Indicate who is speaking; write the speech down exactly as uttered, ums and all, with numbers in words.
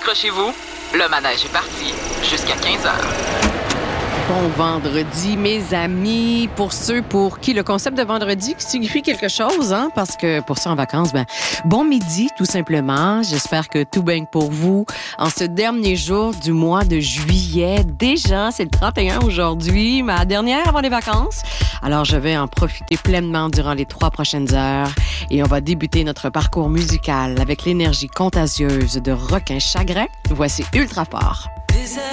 Speaker 1: accrochez-vous, le manège est parti jusqu'à quinze heures.
Speaker 2: Bon vendredi, mes amis. Pour ceux pour qui le concept de vendredi signifie quelque chose, hein, parce que pour ceux en vacances, ben, bon midi, tout simplement. J'espère que tout baigne pour vous. En ce dernier jour du mois de juillet, déjà, c'est le trente et un aujourd'hui, ma dernière avant les vacances. Alors, je vais en profiter pleinement durant les trois prochaines heures et on va débuter notre parcours musical avec l'énergie contagieuse de Requin Chagrin. Voici Ultra Fort.